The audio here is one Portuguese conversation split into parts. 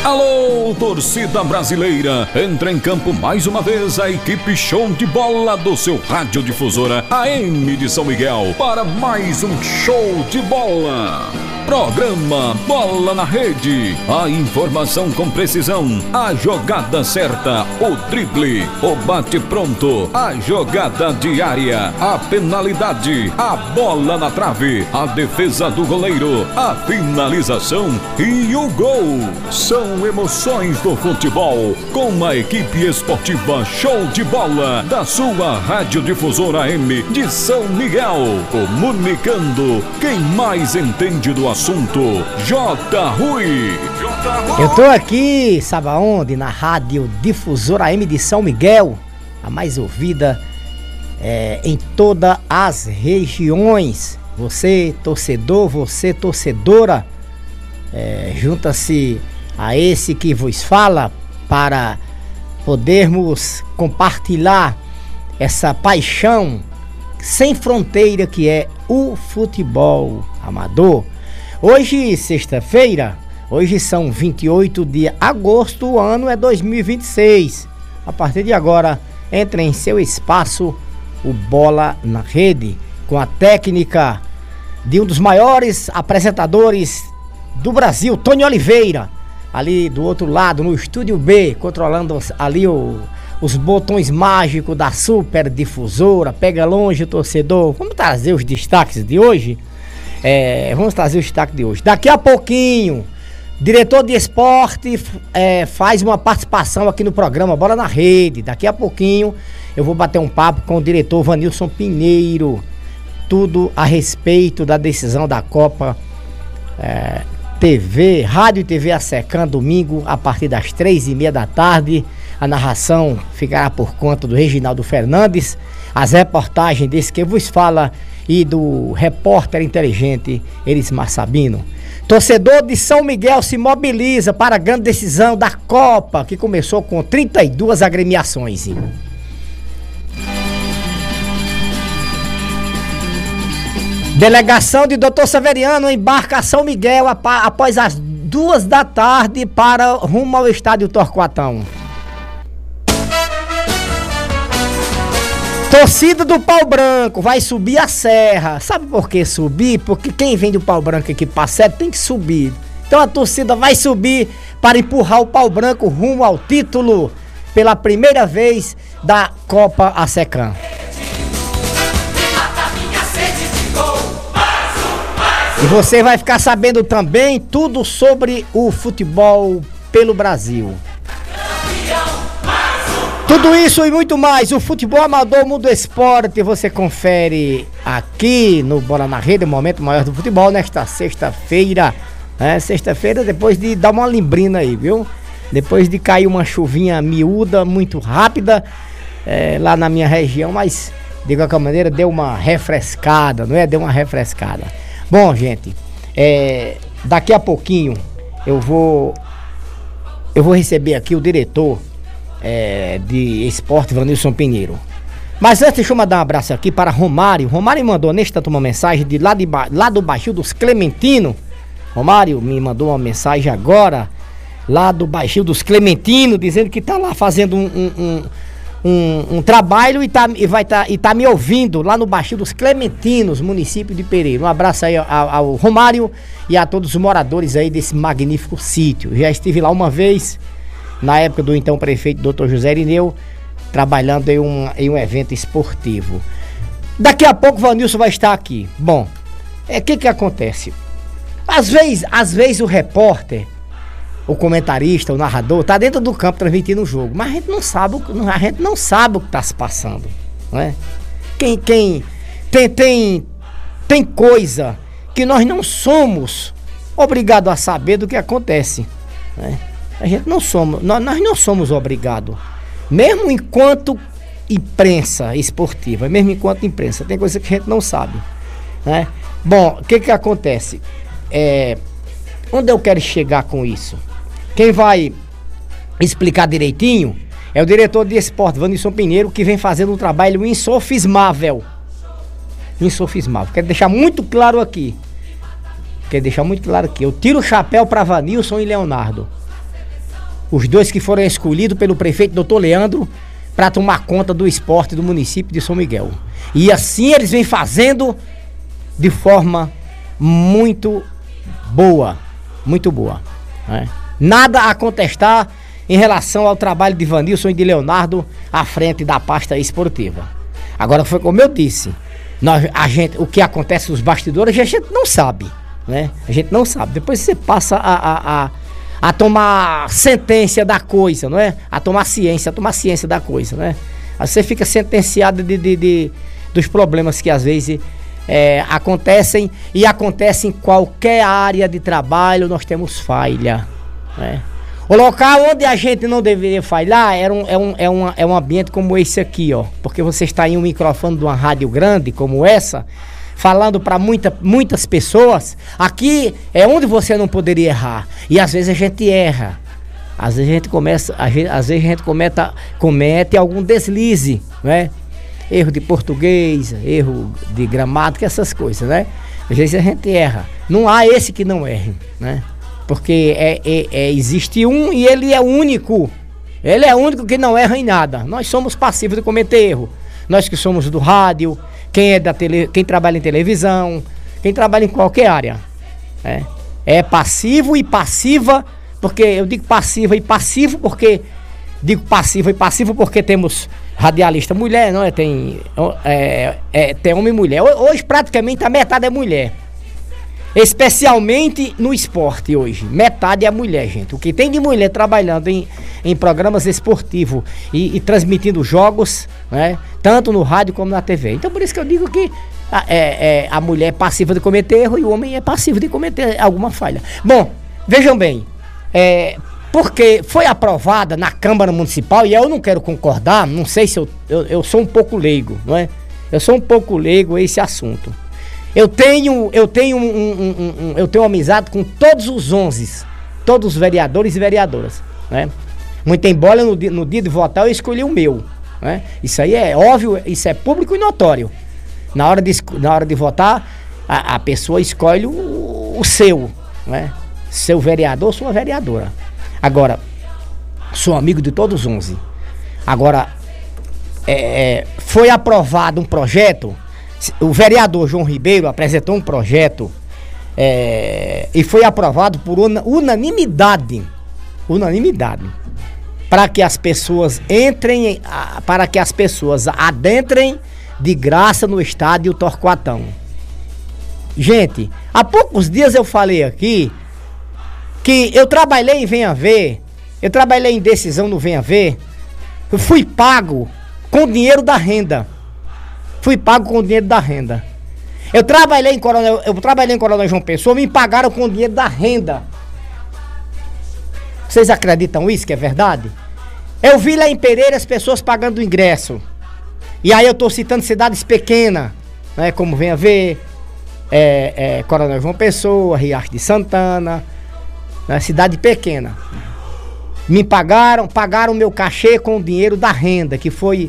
Alô, torcida brasileira! Entra em campo mais uma vez a equipe show de bola do seu radiodifusora AM de São Miguel para mais um show de bola. Programa Bola na Rede. A informação com precisão, a jogada certa, o drible, o bate pronto, a jogada diária, a penalidade, a bola na trave, a defesa do goleiro, a finalização e o gol. São emoções do futebol com a equipe esportiva Show de Bola da sua radiodifusora AM de São Miguel. Comunicando quem mais entende do assunto, J. Rui. Eu tô aqui, sabe aonde? Na Rádio Difusora AM de São Miguel, a mais ouvida em todas as regiões. Você, torcedor, você, torcedora, junta-se a esse que vos fala para podermos compartilhar essa paixão sem fronteira que é o futebol amador. Hoje, sexta-feira, hoje são 28 de agosto, o ano é 2026. A partir de agora, entra em seu espaço o Bola na Rede, com a técnica de um dos maiores apresentadores do Brasil, Tony Oliveira, ali do outro lado, no Estúdio B, controlando ali os botões mágicos da super difusora. Pega longe, torcedor. Vamos trazer os destaques de hoje? Daqui a pouquinho, diretor de esporte faz uma participação aqui no programa Bola na Rede. Daqui a pouquinho eu vou bater um papo com o diretor Vanilson Pinheiro, tudo a respeito da decisão da Copa TV, Rádio e TV ASECAM, domingo a partir das 3h30 da tarde. A narração ficará por conta do Reginaldo Fernandes, as reportagens desse que vos fala e do repórter inteligente Elismar Sabino. Torcedor de São Miguel se mobiliza para a grande decisão da Copa, que começou com 32 agremiações. Delegação de Dr. Severiano embarca a São Miguel após as 2 da tarde para rumo ao estádio Torquatão. Torcida do Pau Branco vai subir a serra. Sabe por que subir? Porque quem vem do Pau Branco aqui para Sete tem que subir. Então a torcida vai subir para empurrar o Pau Branco rumo ao título pela primeira vez da Copa ASECAM. E você vai ficar sabendo também tudo sobre o futebol pelo Brasil. Tudo isso e muito mais, o futebol amador, o mundo esporte, você confere aqui no Bola na Rede, o momento maior do futebol, nesta sexta-feira. Sexta-feira, depois de dar uma limbrina aí, viu? Depois de cair uma chuvinha miúda, muito rápida, lá na minha região, mas de qualquer maneira deu uma refrescada, não é? Deu uma refrescada. Bom, gente, daqui a pouquinho eu vou receber aqui o diretor de esporte, Vanilson Pinheiro. Mas antes, deixa eu mandar um abraço aqui para Romário. Romário mandou neste tanto uma mensagem de lá do Baixio dos Clementino. Romário me mandou uma mensagem agora, lá do Baixio dos Clementino, dizendo que tá lá fazendo um trabalho e tá me ouvindo lá no Baixio dos Clementinos, município de Pereira. Um abraço aí ao Romário e a todos os moradores aí desse magnífico sítio. Já estive lá uma vez, na época do então prefeito Dr. José Irineu, trabalhando em um evento esportivo. Daqui a pouco o Vanilson vai estar aqui. Bom, que acontece? Às vezes o repórter, o comentarista, o narrador, tá dentro do campo transmitindo o jogo, mas a gente não sabe o que tá se passando, não é? Tem coisa que nós não somos obrigados a saber do que acontece, né? Nós não somos obrigados, mesmo enquanto imprensa esportiva, tem coisa que a gente não sabe, né? Bom, o que acontece? Onde eu quero chegar com isso? Quem vai explicar direitinho é o diretor de esporte, Vanilson Pinheiro, que vem fazendo um trabalho insofismável. Quero deixar muito claro aqui. Eu tiro o chapéu para Vanilson e Leonardo. Os 2 que foram escolhidos pelo prefeito Dr. Leandro para tomar conta do esporte do município de São Miguel. E assim eles vêm fazendo de forma muito boa, né? Nada a contestar em relação ao trabalho de Vanilson e de Leonardo à frente da pasta esportiva. Agora, foi como eu disse, o que acontece nos bastidores a gente não sabe, né? A gente não sabe. Depois você passa a tomar sentença da coisa, não é? A tomar ciência da coisa, né? Aí você fica sentenciado dos problemas que às vezes acontecem, e acontecem em qualquer área de trabalho. Nós temos falha, né? O local onde a gente não deveria falhar é um ambiente como esse aqui, ó. Porque você está em um microfone de uma rádio grande como essa, falando para muitas pessoas. Aqui é onde você não poderia errar. E às vezes a gente erra. Às vezes a gente comete algum deslize, né? Erro de português, erro de gramática, essas coisas, né? Às vezes a gente erra. Não há esse que não erre, né? Porque existe um e ele é único. Ele é o único que não erra em nada. Nós somos passivos de cometer erro. Nós que somos do rádio, quem trabalha em televisão, quem trabalha em qualquer área. É passivo e passiva, porque eu digo passiva e passivo porque... Digo passivo e passivo porque temos radialista mulher, não é? Tem homem e mulher. Hoje praticamente a metade é mulher. Especialmente no esporte hoje. Metade é mulher, gente. O que tem de mulher trabalhando em programas esportivos e transmitindo jogos, né? Tanto no rádio como na TV. Então por isso que eu digo que a mulher é passiva de cometer erro e o homem é passivo de cometer alguma falha. Bom, vejam bem. Porque foi aprovada na Câmara Municipal, e eu não quero concordar, não sei se eu sou um pouco leigo, não é? Eu sou um pouco leigo a esse assunto. Eu tenho amizade com todos os 11, todos os vereadores e vereadoras, né? Muito embora no dia de votar eu escolhi o meu, né? Isso aí é óbvio, isso é público e notório. Na hora de votar, a pessoa escolhe o seu, né? Seu vereador, sua vereadora. Agora, sou amigo de todos os 11. Agora, foi aprovado um projeto. O vereador João Ribeiro apresentou um projeto e foi aprovado por unanimidade, para que as pessoas adentrem de graça no estádio Torquatão. Gente, há poucos dias eu falei aqui que eu trabalhei em Venha Ver, eu trabalhei em decisão no Venha Ver, eu fui pago com dinheiro da renda. Eu trabalhei em Coronel João Pessoa, me pagaram com dinheiro da renda. Vocês acreditam isso, que é verdade? Eu vi lá em Pereira as pessoas pagando o ingresso. E aí eu tô citando cidades pequenas, né, como Venha Ver, Coronel João Pessoa, Riacho de Santana, né, cidade pequena. Me pagaram o meu cachê com o dinheiro da renda, que foi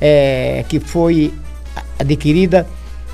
adquirida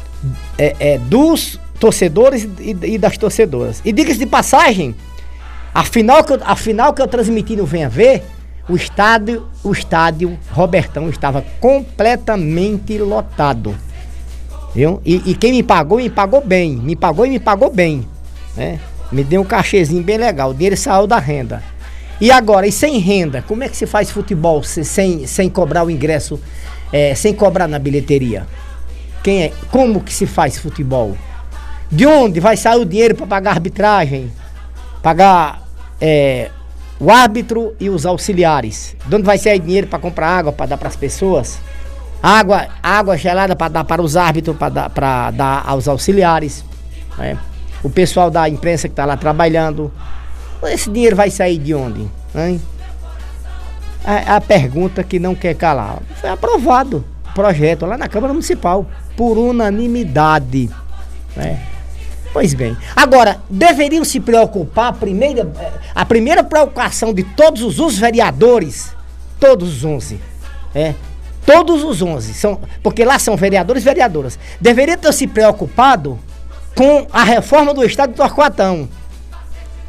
dos torcedores e das torcedoras. E diga-se de passagem, a final que eu transmiti no Venha Ver, o estádio Robertão estava completamente lotado, viu? E quem me pagou bem, me pagou bem, né? Me deu um cachezinho bem legal, o dinheiro saiu da renda. E agora, e sem renda, como é que se faz futebol sem cobrar o ingresso, sem cobrar na bilheteria? Como que se faz futebol? De onde vai sair o dinheiro para pagar a arbitragem? Pagar o árbitro e os auxiliares? De onde vai sair dinheiro para comprar água para dar para as pessoas? Água gelada para dar para os árbitros, para dar aos auxiliares, né? O pessoal da imprensa que está lá trabalhando. Esse dinheiro vai sair de onde, hein? A pergunta que não quer calar. Foi aprovado o projeto lá na Câmara Municipal por unanimidade, né? Pois bem, agora deveriam se preocupar, a primeira preocupação de todos os vereadores, todos os 11, todos os 11, porque lá são vereadores e vereadoras, deveriam ter se preocupado com a reforma do estádio do Torquatão.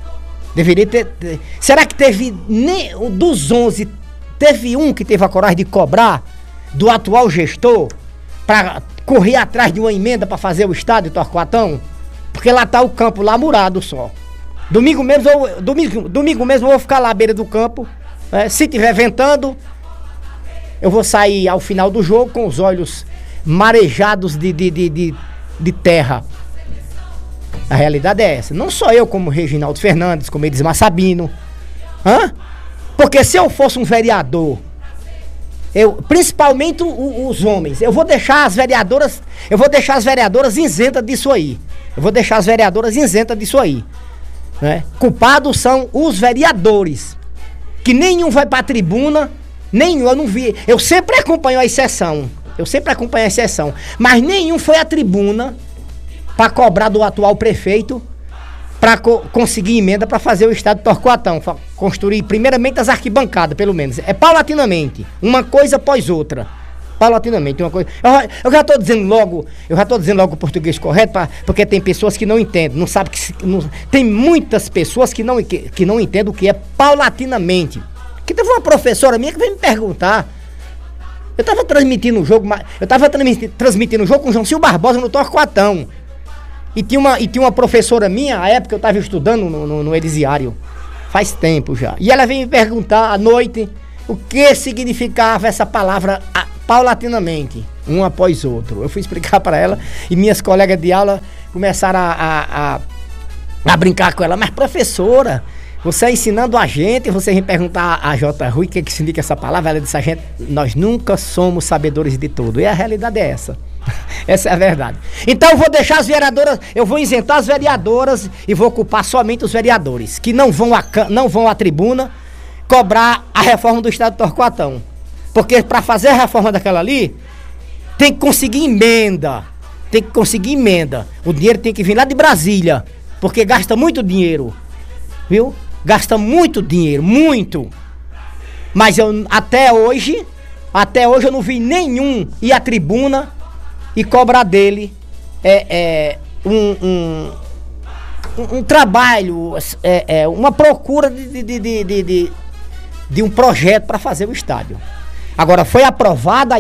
Deveria ter. Será que teve, dos 11, teve um que teve a coragem de cobrar do atual gestor para correr atrás de uma emenda para fazer o estádio Torquatão? Porque lá tá o campo lá murado só. Domingo mesmo eu vou ficar lá à beira do campo. Se tiver ventando, eu vou sair ao final do jogo com os olhos marejados de terra. A realidade é essa. Não só eu, como Reginaldo Fernandes, como Edismar Sabino. Porque se eu fosse um vereador, principalmente os homens, eu vou deixar as vereadoras isentas disso aí. Né? Culpados são os vereadores, que nenhum vai pra tribuna, eu não vi, eu sempre acompanho a exceção, mas nenhum foi à tribuna para cobrar do atual prefeito para conseguir emenda para fazer o estádio Torquatão, construir primeiramente as arquibancadas, pelo menos, paulatinamente, uma coisa após outra. Eu já tô dizendo logo o português correto, porque tem pessoas que não entendem, não sabem tem muitas pessoas que não entendem o que é paulatinamente. Que teve uma professora minha que veio me perguntar. Eu tava transmitindo o jogo com o João Silva Barbosa no Torquatão. E tinha uma professora minha, à época eu tava estudando no Elisiário, faz tempo já. E ela veio me perguntar à noite o que significava essa palavra paulatinamente, um após outro. Eu fui explicar para ela e minhas colegas de aula começaram a brincar com ela. Mas professora, você ensinando a gente, você vem perguntar a J. Rui o que significa essa palavra. Ela disse a gente, nós nunca somos sabedores de tudo. E a realidade é essa. Essa é a verdade. Então eu vou deixar as vereadoras, eu vou isentar as vereadoras e vou ocupar somente os vereadores que não vão à tribuna cobrar a reforma do estádio Torquatão. Porque para fazer a reforma daquela ali, tem que conseguir emenda. O dinheiro tem que vir lá de Brasília, porque gasta muito dinheiro, viu? Gasta muito dinheiro, muito. Mas até hoje eu não vi nenhum ir à tribuna e cobrar dele um trabalho, uma procura de um projeto para fazer o estádio. Agora foi aprovada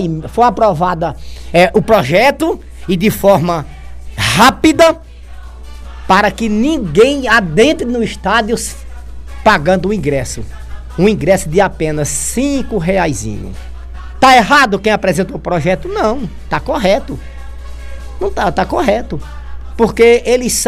o projeto e de forma rápida para que ninguém adentre no estádio pagando o ingresso. Um ingresso de apenas R$5. Tá errado quem apresentou o projeto? Não, tá correto. Não tá correto. Porque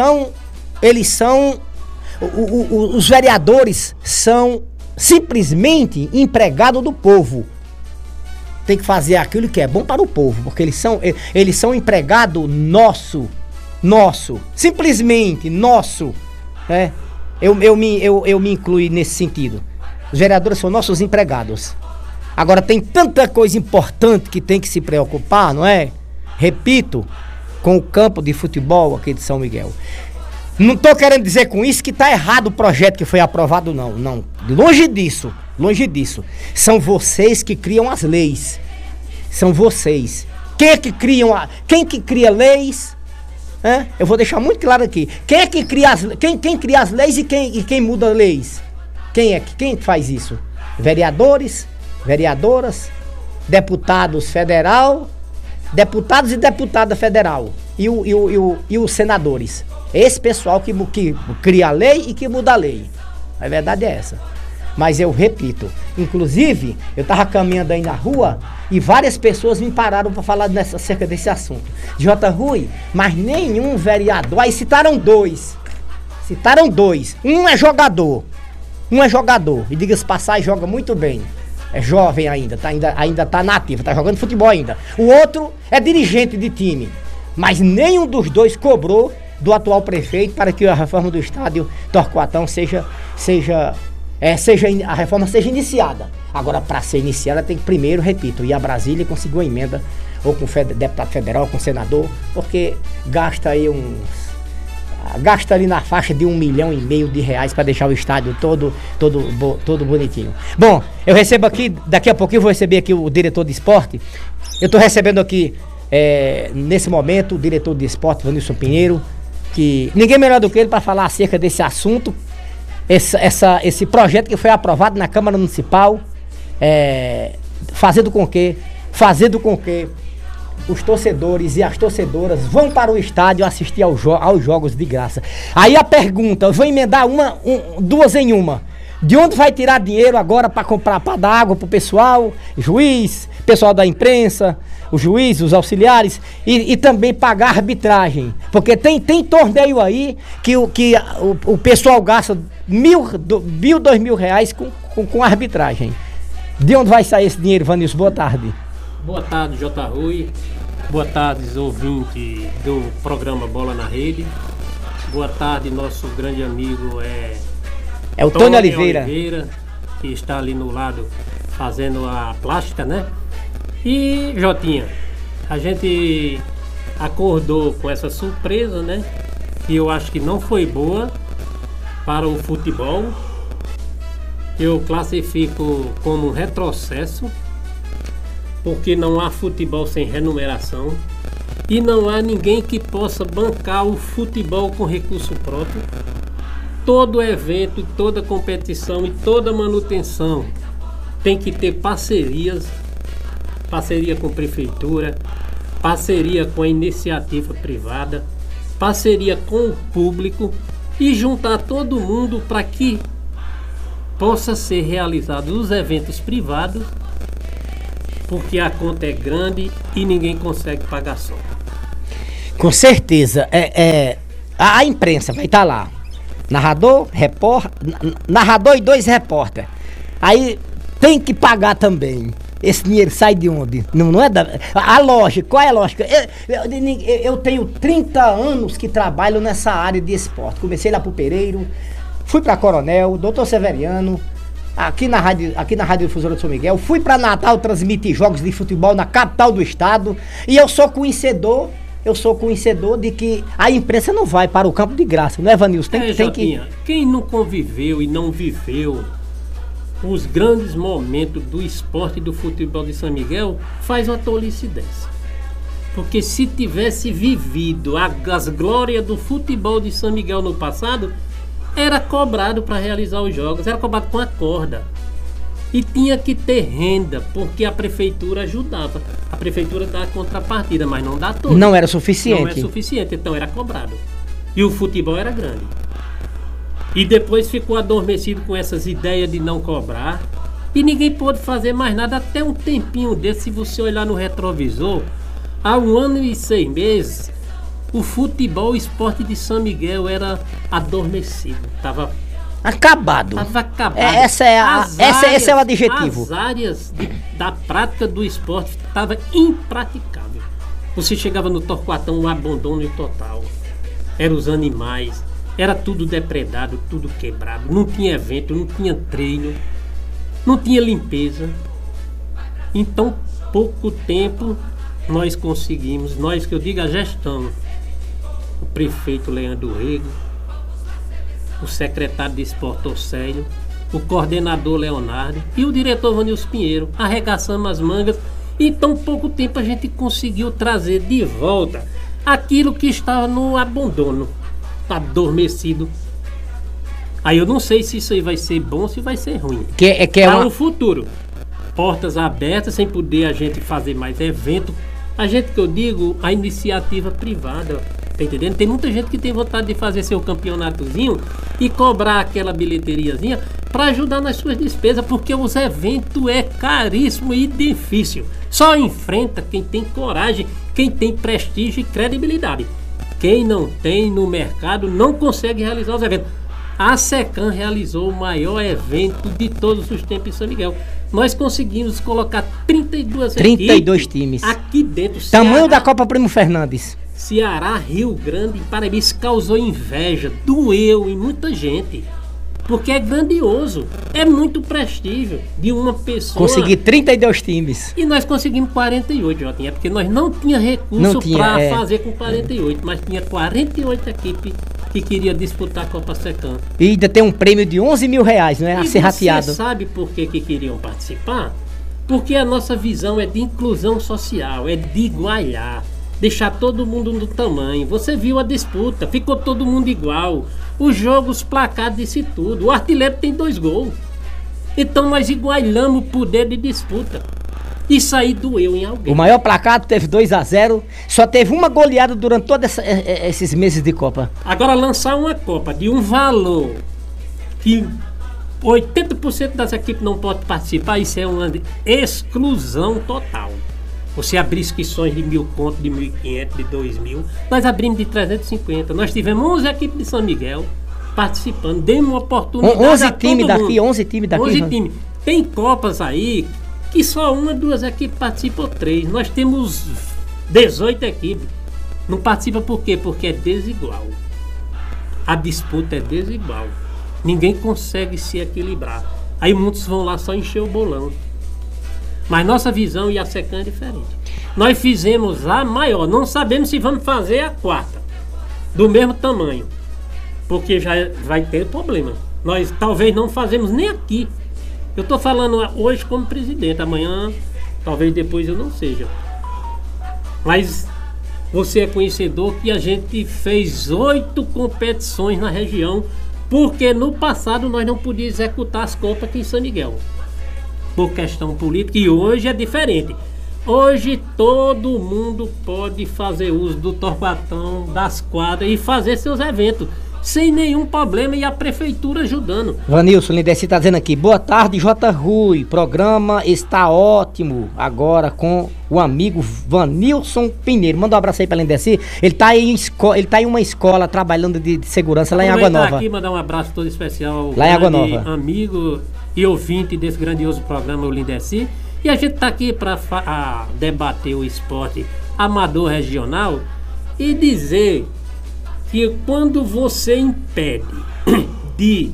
os vereadores são simplesmente empregados do povo. Tem que fazer aquilo que é bom para o povo, porque eles são empregado nosso, simplesmente nosso, né? Eu me incluí nesse sentido. Os vereadores são nossos empregados. Agora tem tanta coisa importante que tem que se preocupar, não é? Repito, com o campo de futebol aqui de São Miguel. Não estou querendo dizer com isso que está errado o projeto que foi aprovado, não. Longe disso. São vocês que criam as leis. São vocês. Quem que cria leis? Eu vou deixar muito claro aqui. Quem cria as leis e quem muda leis? Quem faz isso? Vereadores, vereadoras, deputados e deputada federal e os senadores. Esse pessoal que cria a lei e que muda a lei. A verdade é essa. Mas eu repito, inclusive, eu estava caminhando aí na rua e várias pessoas me pararam para falar acerca desse assunto. J. Rui, mas nenhum vereador, aí citaram dois. Um é jogador, e diga-se passar, joga muito bem. É jovem ainda tá nativo, tá jogando futebol ainda. O outro é dirigente de time, mas nenhum dos dois cobrou do atual prefeito para que a reforma do estádio Torquatão a reforma seja iniciada. Agora, para ser iniciada, tem que primeiro, repito, ir a Brasília e conseguir uma emenda, ou com o deputado federal, com o senador, porque gasta ali na faixa de R$1,5 milhão para deixar o estádio todo bonitinho. Bom, eu recebo aqui, daqui a pouquinho eu vou receber aqui o diretor de esporte. Eu estou recebendo aqui, nesse momento, o diretor de esporte, Vanilson Pinheiro, que ninguém melhor do que ele para falar acerca desse assunto. esse projeto que foi aprovado na Câmara Municipal, fazendo com que os torcedores e as torcedoras vão para o estádio assistir aos jogos de graça. Aí a pergunta, eu vou emendar duas em uma. De onde vai tirar dinheiro agora para comprar, para dar água pro pessoal, juiz, pessoal da imprensa, os juízes, os auxiliares, e também pagar arbitragem? Porque tem torneio aí que o pessoal gasta R$1.000, R$2.000 com arbitragem. De onde vai sair esse dinheiro, Vanilson? Boa tarde. Boa tarde, J. Rui. Boa tarde, ouvintes do programa Bola na Rede. Boa tarde, nosso grande amigo o Tony Oliveira, que está ali no lado fazendo a plástica, né? E, Jotinha, a gente acordou com essa surpresa, né? Que eu acho que não foi boa para o futebol. Eu classifico como um retrocesso, porque não há futebol sem remuneração e não há ninguém que possa bancar o futebol com recurso próprio. Todo evento, toda competição e toda manutenção tem que ter parceria com a prefeitura, parceria com a iniciativa privada, parceria com o público e juntar todo mundo para que possa ser realizado os eventos privados, porque a conta é grande e ninguém consegue pagar só. Com certeza. A imprensa vai estar lá. Narrador e 2 repórteres. Aí tem que pagar também. Esse dinheiro sai de onde? Não é da... A lógica, qual é a lógica? Eu tenho 30 anos que trabalho nessa área de esporte. Comecei lá pro Pereiro, fui pra Coronel, Doutor Severiano, aqui na Rádio Difusora de São Miguel, fui pra Natal transmitir jogos de futebol na capital do estado, e eu sou conhecedor de que a imprensa não vai para o campo de graça, não é, Vanilson? Quem não conviveu e não viveu os grandes momentos do esporte e do futebol de São Miguel faz uma tolice dessa. Porque se tivesse vivido as glórias do futebol de São Miguel no passado, era cobrado para realizar os jogos, era cobrado com a corda. E tinha que ter renda, porque a prefeitura ajudava. A prefeitura dá a contrapartida, mas não dá tudo. Não era suficiente. Não é suficiente, então era cobrado. E o futebol era grande. E depois ficou adormecido com essas ideias de não cobrar. E ninguém pôde fazer mais nada até um tempinho desse. Se você olhar no retrovisor, há 1 ano e 6 meses, o futebol, o esporte de São Miguel era adormecido. Estava acabado. Esse é o adjetivo. As áreas da prática do esporte estavam impraticáveis. Você chegava no Torquatão, um abandono total. Eram os animais, era tudo depredado, tudo quebrado. Não tinha evento, não tinha treino, não tinha limpeza. Então, pouco tempo nós conseguimos, nós que eu digo a gestão, o prefeito Leandro Rego, o secretário de esporte Océlio, o coordenador Leonardo e o diretor Vanilson Pinheiro, arregaçamos as mangas. E em tão pouco tempo a gente conseguiu trazer de volta aquilo que estava no abandono, adormecido. Aí eu não sei se isso aí vai ser bom ou se vai ser ruim. Para o futuro, portas abertas, sem poder a gente fazer mais evento. A gente, que eu digo, a iniciativa privada, tá entendendo? Tem muita gente que tem vontade de fazer seu campeonatozinho e cobrar aquela bilheteriazinha para ajudar nas suas despesas, porque os eventos é caríssimo e difícil. Só enfrenta quem tem coragem, quem tem prestígio e credibilidade. Quem não tem no mercado não consegue realizar os eventos. A SECAM realizou o maior evento de todos os tempos em São Miguel. Nós conseguimos colocar 32 times aqui dentro. Tamanho da Copa Primo Fernandes. Ceará, Rio Grande e Paraíba. Isso causou inveja, doeu em muita gente. Porque é grandioso, é muito prestígio de uma pessoa. Conseguir 32 times. E nós conseguimos 48, Jotinha, porque nós não tinha recurso para fazer com 48, mas tinha 48 equipes que queria disputar a Copa SECAM. E ainda tem um prêmio de R$11 mil, né? A ser rateado. Você sabe por que queriam participar? Porque a nossa visão é de inclusão social, é de igualar, deixar todo mundo no tamanho. Você viu a disputa, ficou todo mundo igual. Os jogos, placar disse tudo. O artilheiro tem 2 gols. Então nós igualamos o poder de disputa. Isso aí doeu em alguém. O maior placar teve 2-0. Só teve uma goleada durante todos esses meses de Copa. Agora lançar uma Copa de um valor que 80% das equipes não podem participar, isso é uma exclusão total. Você abrir inscrições de 1.000 contos, de 1.500, de 2.000. Nós abrimos de 350. Nós tivemos 11 equipes de São Miguel participando. Demos uma oportunidade 11 times daqui, 11 times daqui. 11 times. Tem Copas aí que só 1, 2 equipes participam, 3. Nós temos 18 equipes. Não participa por quê? Porque é desigual. A disputa é desigual. Ninguém consegue se equilibrar. Aí muitos vão lá só encher o bolão. Mas nossa visão e a SECAM é diferente. Nós fizemos a maior. Não sabemos se vamos fazer a 4ª. Do mesmo tamanho. Porque já vai ter problema. Nós talvez não fazemos nem aqui. Eu estou falando hoje como presidente. Amanhã, talvez depois eu não seja. Mas você é conhecedor que a gente fez 8 competições na região. Porque no passado nós não podíamos executar as Copas aqui em São Miguel. Por questão política, e hoje é diferente. Hoje todo mundo pode fazer uso do Torquatão, das quadras e fazer seus eventos sem nenhum problema, e a prefeitura ajudando. Vanilson Lindeci está dizendo aqui: boa tarde, J. Rui, programa está ótimo agora com o amigo Vanilson Pinheiro. Manda um abraço aí para Lindeci. Ele está em uma escola trabalhando de segurança lá em Água Nova. Aqui mandar um abraço todo especial lá em Água Nova, amigo e ouvinte desse grandioso programa, o Lindeci. E a gente está aqui para debater o esporte amador regional e dizer que quando você impede de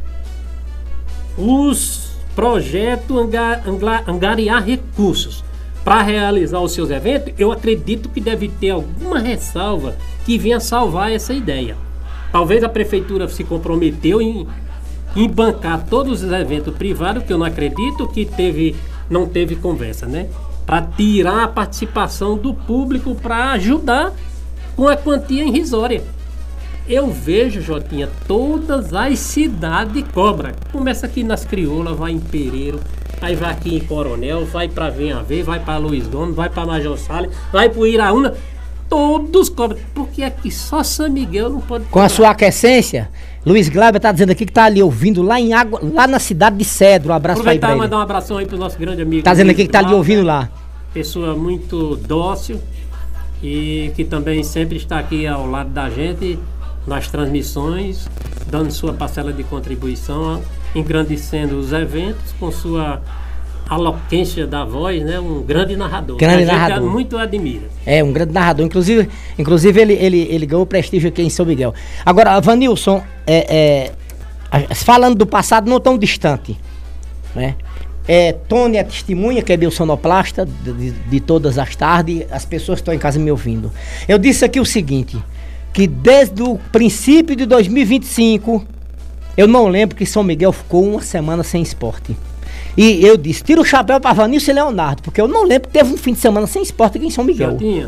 os projetos angariar recursos para realizar os seus eventos, eu acredito que deve ter alguma ressalva que venha salvar essa ideia. Talvez a prefeitura se comprometeu em bancar todos os eventos privados, que eu não acredito que não teve conversa, né? Para tirar a participação do público para ajudar com a quantia irrisória. Eu vejo, Jotinha, todas as cidades cobra. Começa aqui nas Crioulas, vai em Pereiro, aí vai aqui em Coronel, vai para Venhaver, vai para Luiz Gomes, vai para Major Salles, vai para Iraúna. Todos cobram. Porque aqui só São Miguel não pode cobrar. Com a sua aquecência, Luiz Glauber tá dizendo aqui que tá ali ouvindo lá na cidade de Cedro. Um abraço pra ele. Aproveitar e mandar um abração aí pro nosso grande amigo. Tá dizendo aqui que tá ali ouvindo lá. Pessoa muito dócil e que também sempre está aqui ao lado da gente nas transmissões, dando sua parcela de contribuição, engrandecendo os eventos com sua aloquência da voz, né? Um grande narrador. Grande narrador. Gente muito admira. É, um grande narrador. Inclusive ele ganhou prestígio aqui em São Miguel. Agora, Vanilson, falando do passado não tão distante, né? Tony é testemunha, que é meu sonoplasta de todas as tardes. As pessoas estão em casa me ouvindo. Eu disse aqui o seguinte, que desde o princípio de 2025, eu não lembro que São Miguel ficou uma semana sem esporte. E eu disse, tira o chapéu para Vanilson e Leonardo, porque eu não lembro que teve um fim de semana sem esporte aqui em São Miguel. Jotinha,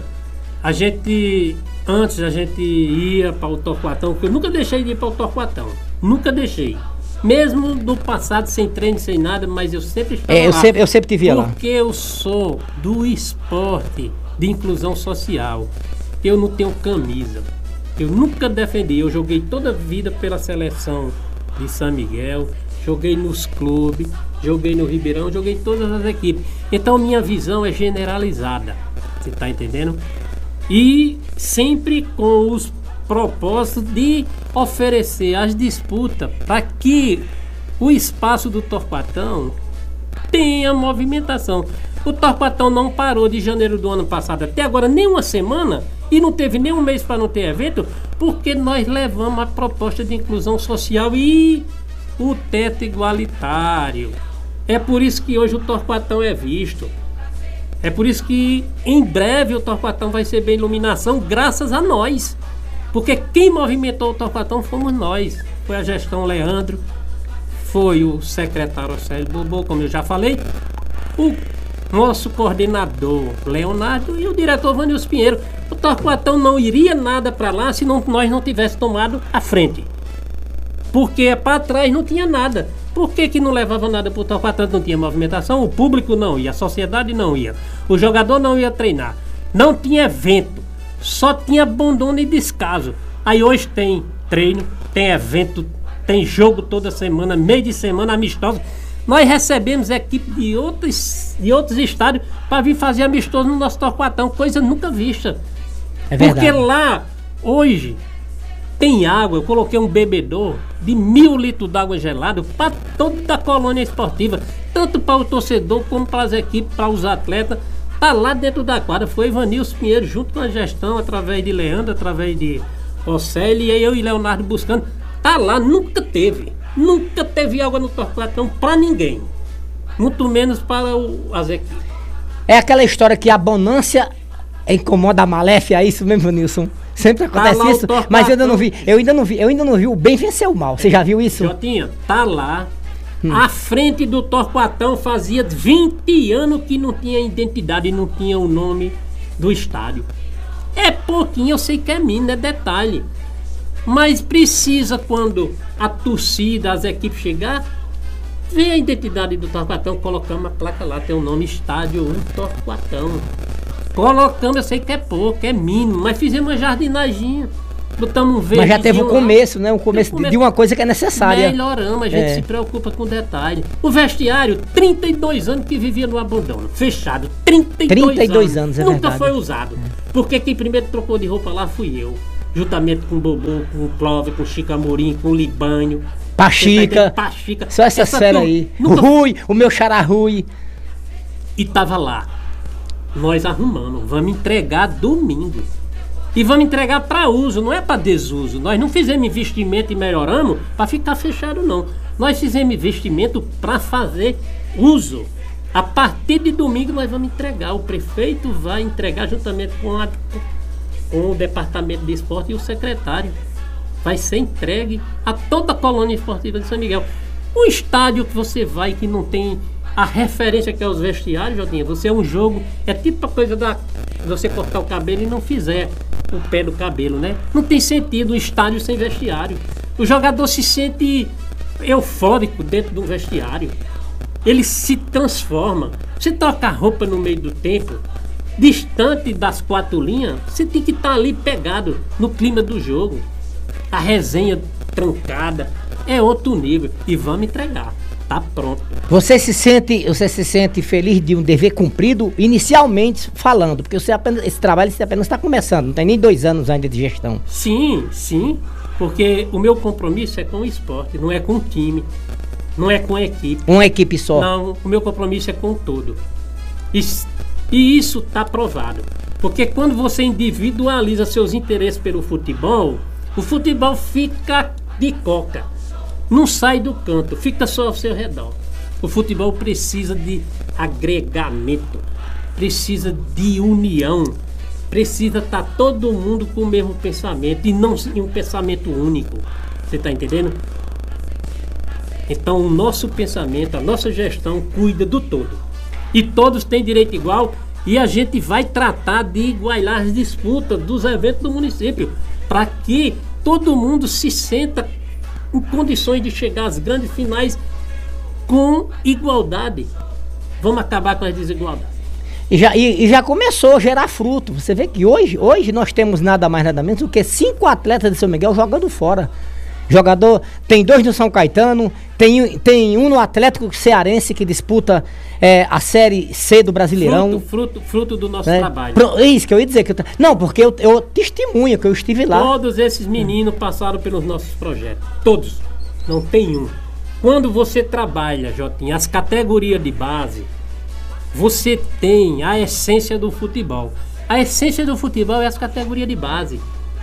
antes a gente ia para o Torquatão, porque eu nunca deixei de ir para o Torquatão. Nunca deixei. Mesmo no passado, sem treino, sem nada, mas eu sempre estava lá. Eu sempre te via lá. Porque eu sou do esporte de inclusão social. Eu não tenho camisa. Eu nunca defendi. Eu joguei toda a vida pela seleção de São Miguel. Joguei nos clubes, joguei no Ribeirão, joguei todas as equipes. Então minha visão é generalizada. Você está entendendo? E sempre com os propósitos de oferecer as disputas para que o espaço do Torquatão tenha movimentação. O Torquatão não parou de janeiro do ano passado até agora nem uma semana e não teve nem um mês para não ter evento, porque nós levamos a proposta de inclusão social e o teto igualitário. É por isso que hoje o Torquatão é visto. É por isso que em breve o Torquatão vai ser bem iluminação, graças a nós. Porque quem movimentou o Torquatão fomos nós. Foi a gestão Leandro, foi o secretário Sérgio Bobô, como eu já falei, o nosso coordenador Leonardo e o diretor Vanilson Pinheiro. O Torquatão não iria nada para lá se nós não tivéssemos tomado a frente. Porque para trás não tinha nada. Por que não levava nada pro Torquatão? Não tinha movimentação, o público não ia, a sociedade não ia, o jogador não ia treinar, não tinha evento, só tinha abandono e descaso. Aí hoje tem treino, tem evento, tem jogo toda semana, meio de semana, amistoso. Nós recebemos equipe de outros estádios para vir fazer amistoso no nosso Torquatão, coisa nunca vista. É verdade. Porque lá, hoje, tem água. Eu coloquei um bebedor de 1.000 litros d'água gelada para toda a colônia esportiva, tanto para o torcedor como para as equipes, para os atletas. Tá lá dentro da quadra. Foi Ivanilson Pinheiro junto com a gestão, através de Leandro, através de Océlio, e eu e Leonardo buscando. Tá lá, nunca teve água no Torquatão para ninguém, muito menos para as equipes. É aquela história que a bonância incomoda a maléfica, é isso mesmo, Nilson? Sempre acontece isso, mas eu ainda não vi o bem vencer o mal. Você já viu isso? Jotinha, tá lá. À frente do Torquatão fazia 20 anos que não tinha identidade, não tinha o nome do estádio. É pouquinho, eu sei que é mínimo, é detalhe. Mas precisa, quando a torcida, as equipes chegar, ver a identidade do Torquatão, colocamos uma placa lá, tem o nome Estádio Torquatão. Colocamos, eu sei que é pouco, é mínimo, mas fizemos uma jardinagem, botamos um verde. Mas já teve o começo, né? O começo de uma coisa que é necessária. Melhoramos, a gente se preocupa com detalhe. O vestiário, 32 anos que vivia no abandono, fechado, 32 anos, é nunca verdade. foi usado. Porque quem primeiro trocou de roupa lá fui eu, juntamente com o Bobô, com o Clóvis, com o Chico Amorim, com o Libânio. Pachica. Só essa fera aí. O Rui, o meu xará Rui. E tava lá. Nós arrumamos, vamos entregar domingo. E vamos entregar para uso, não é para desuso. Nós não fizemos investimento e melhoramos para ficar fechado, não. Nós fizemos investimento para fazer uso. A partir de domingo nós vamos entregar. O prefeito vai entregar juntamente com o departamento de esporte e o secretário. Vai ser entregue a toda a colônia esportiva de São Miguel. Um estádio que você vai que não tem a referência que é os vestiários, Jotinha, você é um jogo, é tipo a coisa da você cortar o cabelo e não fizer o pé do cabelo, né? Não tem sentido um estádio sem vestiário. O jogador se sente eufórico dentro do vestiário. Ele se transforma. Você troca a roupa no meio do tempo, distante das quatro linhas, você tem que estar ali pegado no clima do jogo. A resenha trancada é outro nível. E vamos entregar. Tá pronto. Você se sente feliz de um dever cumprido inicialmente falando, porque esse trabalho você apenas está começando, não tem nem 2 anos ainda de gestão. Sim, porque o meu compromisso é com o esporte, não é com o time, não é com a equipe. Uma equipe só? Não, o meu compromisso é com o todo. E isso está provado, porque quando você individualiza seus interesses pelo futebol, o futebol fica de coca. Não sai do canto, fica só ao seu redor. O futebol precisa de agregamento, precisa de união, precisa estar todo mundo com o mesmo pensamento e não um pensamento único. Você está entendendo? Então o nosso pensamento, a nossa gestão cuida do todo. E todos têm direito igual e a gente vai tratar de igualar as disputas dos eventos do município para que todo mundo se sinta em condições de chegar às grandes finais com igualdade. Vamos acabar com as desigualdades. E já começou a gerar fruto. Você vê que hoje nós temos nada mais nada menos do que 5 atletas de São Miguel jogando fora. Jogador, tem 2 no São Caetano, tem um no Atlético Cearense que disputa a Série C do Brasileirão. Fruto do nosso trabalho. Isso que eu ia dizer. Não, porque eu testemunho que eu estive lá. Todos esses meninos passaram pelos nossos projetos. Todos. Não tem um. Quando você trabalha, Jotinha, as categorias de base, você tem a essência do futebol. A essência do futebol é as categorias de base.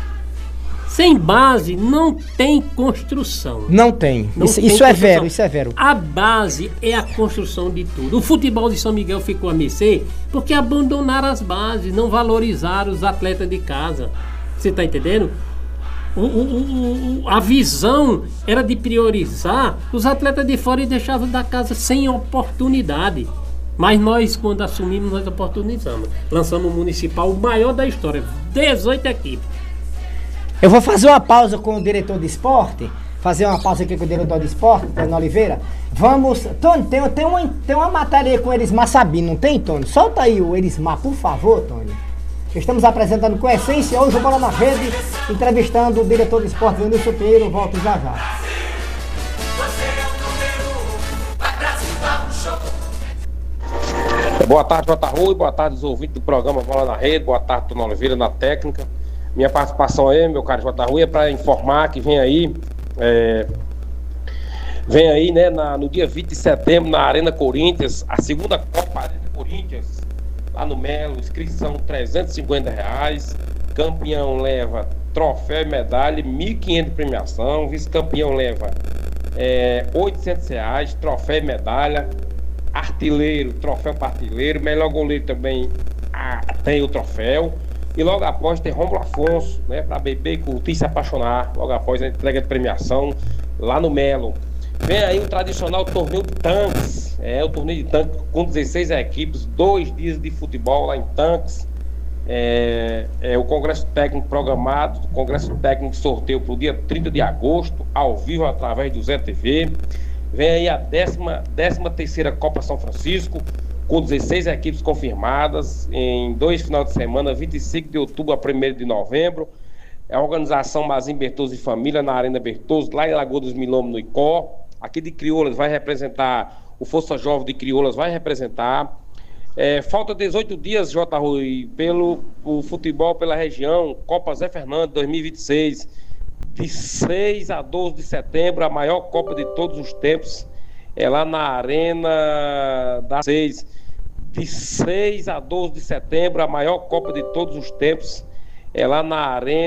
Sem base não tem construção. Não tem. Isso é vero, isso é vero. A base é a construção de tudo. O futebol de São Miguel ficou a mercê porque abandonaram as bases, não valorizaram os atletas de casa. Você está entendendo? A visão era de priorizar os atletas de fora e deixavam da casa sem oportunidade. Mas nós, quando assumimos, nós oportunizamos. Lançamos o municipal, o maior da história, 18 equipes. Eu vou fazer uma pausa com o diretor de esporte fazer uma pausa aqui com o diretor do esporte, Tony Oliveira. Vamos... Tony, tem uma matéria aí com o Erismar Sabino, não tem, Tony? Solta aí o Erismar, por favor, Tony. Estamos apresentando com essência hoje o Bola na Rede, entrevistando o diretor do esporte, Vinícius Pinheiro. Volto já já. Boa tarde, J. Rui, boa tarde os ouvintes do programa Bola na Rede, boa tarde, Tony Oliveira, na técnica. Minha participação aí, meu caro J. Rui, é para informar que vem aí, né, no dia 20 de setembro, na Arena Corinthians, a segunda Copa Arena Corinthians, lá no Melo, inscrição R$350, campeão leva troféu e medalha, R$1.500 de premiação, vice-campeão leva R$800, troféu e medalha, artilheiro, troféu para artilheiro, melhor goleiro também tem o troféu, e logo após tem Rômulo Afonso, né, para beber, curtir e se apaixonar, logo após a entrega de premiação lá no Melo. Vem aí o tradicional torneio de tanques, o torneio de tanques com 16 equipes, 2 dias de futebol lá em Tanques, o congresso técnico programado, o congresso técnico sorteio para o dia 30 de agosto, ao vivo através do Zé TV. Vem aí a 13ª Copa São Francisco, com 16 equipes confirmadas, em 2 finais de semana, 25 de outubro a 1º de novembro. É a organização Mazin Bertoso e Família, na Arena Bertoso, lá em Lagoa dos Milomos, no Icó. Aqui de Crioulas vai representar, o Força Jovem de Crioulas vai representar. Falta 18 dias, J. Rui, pelo futebol pela região, Copa Zé Fernando 2026. De 6 a 12 de setembro, a maior Copa de todos os tempos, é lá na Arena da 6. De 6 a 12 de setembro, a maior Copa de todos os tempos, é lá na Arena